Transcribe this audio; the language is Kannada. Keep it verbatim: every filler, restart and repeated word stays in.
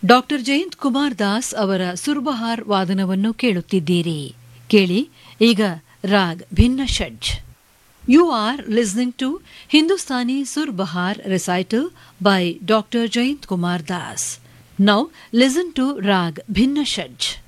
ಡಾಕ್ಟರ್ ಜಯಂತ್ ಕುಮಾರ್ ದಾಸ್ ಅವರ ಸುರ್ಬಹಾರ್ ವಾದನವನ್ನು ಕೇಳುತ್ತಿದ್ದೀರಿ. ಕೇಳಿ ಈಗ ರಾಗ್ ಭಿನ್ನ ಷಡ್ಜ್. You are listening to Hindustani ಸುರ್ಬಹಾರ್ ರೆಸೈಟಲ್ by doctor Jayant Kumar Das. Now listen to raag ಭಿನ್ನ ಷಡ್ಜ್.